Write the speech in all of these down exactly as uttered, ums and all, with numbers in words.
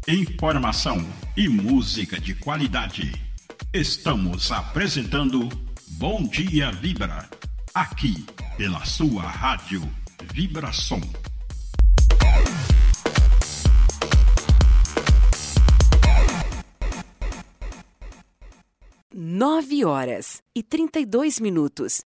Informação e música de qualidade. Estamos apresentando Bom Dia Vibra, aqui pela sua rádio Vibração. Nove horas e trinta e dois minutos.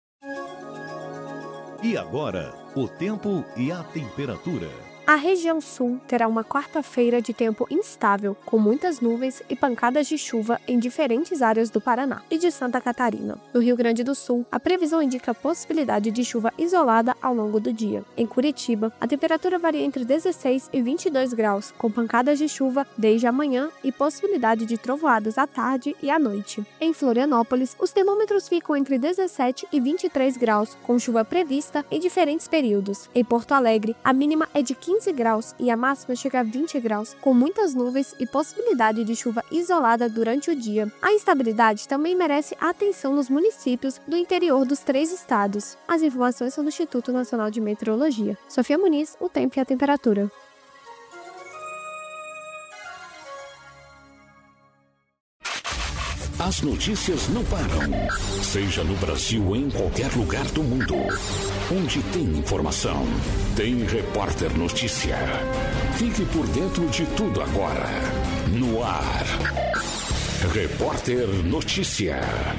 E agora, o tempo e a temperatura. A região sul terá uma quarta-feira de tempo instável, com muitas nuvens e pancadas de chuva em diferentes áreas do Paraná e de Santa Catarina. No Rio Grande do Sul, a previsão indica a possibilidade de chuva isolada ao longo do dia. Em Curitiba, a temperatura varia entre dezesseis e vinte e dois graus, com pancadas de chuva desde a manhã e possibilidade de trovoadas à tarde e à noite. Em Florianópolis, os termômetros ficam entre dezessete e vinte e três graus, com chuva prevista em diferentes períodos. Em Porto Alegre, a mínima é de quinze graus e a máxima chega a vinte graus, com muitas nuvens e possibilidade de chuva isolada durante o dia. A instabilidade também merece atenção nos municípios do interior dos três estados. As informações são do Instituto Nacional de Meteorologia. Sofia Muniz, o tempo e a temperatura. As notícias não param, seja no Brasil ou em qualquer lugar do mundo. Onde tem informação, tem Repórter Notícia. Fique por dentro de tudo agora. No ar, Repórter Notícia.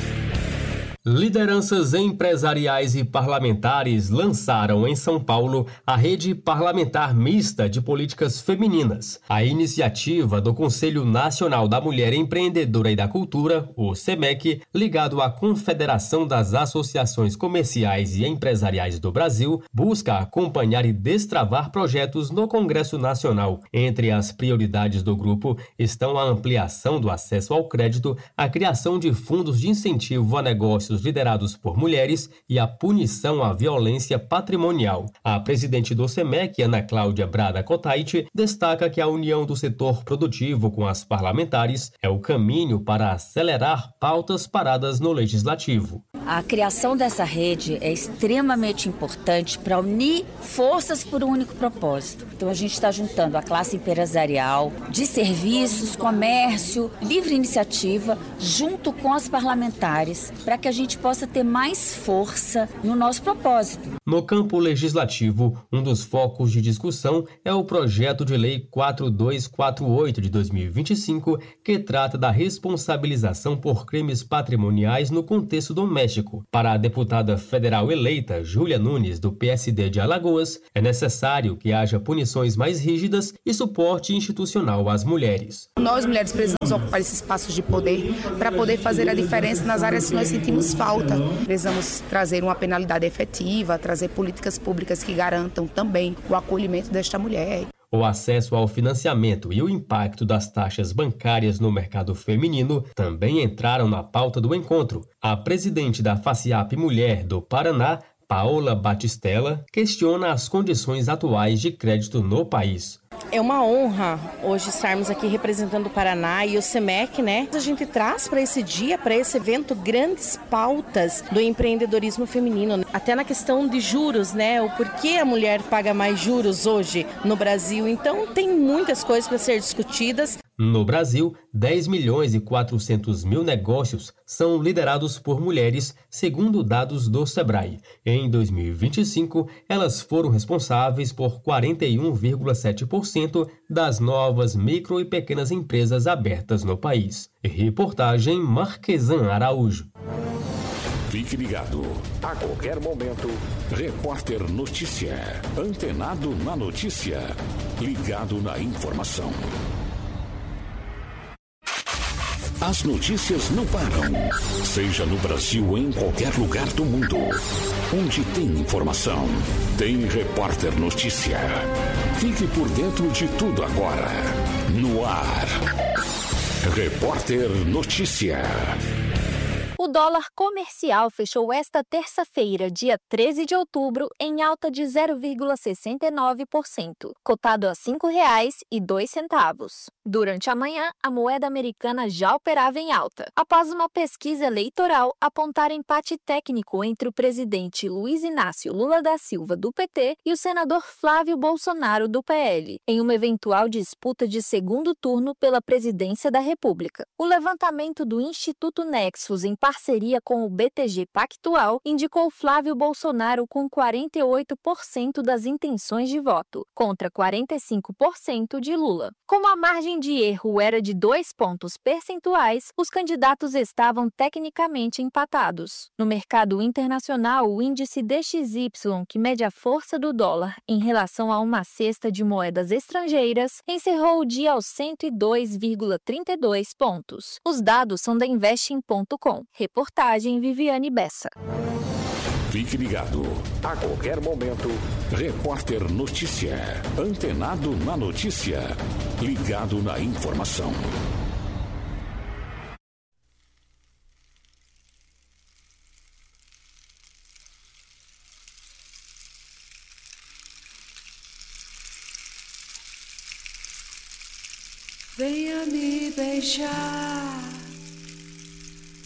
Lideranças empresariais e parlamentares lançaram em São Paulo a Rede Parlamentar Mista de Políticas Femininas. A iniciativa do Conselho Nacional da Mulher Empreendedora e da Cultura, o SEMEC, ligado à Confederação das Associações Comerciais e Empresariais do Brasil, busca acompanhar e destravar projetos no Congresso Nacional. Entre as prioridades do grupo estão a ampliação do acesso ao crédito, a criação de fundos de incentivo a negócios liderados por mulheres e a punição à violência patrimonial. A presidente do SEMEC, Ana Cláudia Brada Cotait, destaca que a união do setor produtivo com as parlamentares é o caminho para acelerar pautas paradas no legislativo. A criação dessa rede é extremamente importante para unir forças por um único propósito. Então a gente está juntando a classe empresarial, de serviços, comércio, livre iniciativa, junto com as parlamentares, para que a gente possa ter mais força no nosso propósito. No campo legislativo, um dos focos de discussão é o projeto de lei quatro dois quatro oito de dois mil e vinte e cinco, que trata da responsabilização por crimes patrimoniais no contexto doméstico. Para a deputada federal eleita Júlia Nunes, do P S D de Alagoas, é necessário que haja punições mais rígidas e suporte institucional às mulheres. Nós, mulheres, precisamos ocupar esses espaços de poder para poder fazer a diferença nas áreas que nós sentimos falta. Precisamos trazer uma penalidade efetiva, trazer políticas públicas que garantam também o acolhimento desta mulher. O acesso ao financiamento e o impacto das taxas bancárias no mercado feminino também entraram na pauta do encontro. A presidente da FACIAP Mulher do Paraná, Paola Batistella, questiona as condições atuais de crédito no país. É uma honra hoje estarmos aqui representando o Paraná e o SEMEC, né? A gente traz para esse dia, para esse evento, grandes pautas do empreendedorismo feminino. Até na questão de juros, né? O porquê a mulher paga mais juros hoje no Brasil. Então, tem muitas coisas para ser discutidas. No Brasil, dez milhões e quatrocentos mil negócios são liderados por mulheres, segundo dados do Sebrae. Em dois mil e vinte e cinco, elas foram responsáveis por quarenta e um vírgula sete por cento das novas micro e pequenas empresas abertas no país. Reportagem Marquesan Araújo. Fique ligado. A qualquer momento, Repórter Notícia. Antenado na notícia. Ligado na informação. As notícias não param, seja no Brasil ou em qualquer lugar do mundo. Onde tem informação, tem Repórter Notícia. Fique por dentro de tudo agora. No ar, Repórter Notícia. O dólar comercial fechou esta terça-feira, dia treze de outubro, em alta de zero vírgula sessenta e nove por cento, cotado a cinco reais e dois centavos. Durante a manhã, a moeda americana já operava em alta, após uma pesquisa eleitoral apontar empate técnico entre o presidente Luiz Inácio Lula da Silva, do P T, e o senador Flávio Bolsonaro, do P L, em uma eventual disputa de segundo turno pela presidência da República. O levantamento do Instituto Nexus, em parceria com o B T G Pactual, indicou Flávio Bolsonaro com quarenta e oito por cento das intenções de voto, contra quarenta e cinco por cento de Lula. Como a margem de erro era de dois pontos percentuais, os candidatos estavam tecnicamente empatados. No mercado internacional, o índice D X Y, que mede a força do dólar em relação a uma cesta de moedas estrangeiras, encerrou o dia aos cento e dois vírgula trinta e dois pontos. Os dados são da investing ponto com. Reportagem Viviane Bessa. Fique ligado. A qualquer momento, Repórter Notícia. Antenado na notícia. Ligado na informação. Venha me beijar.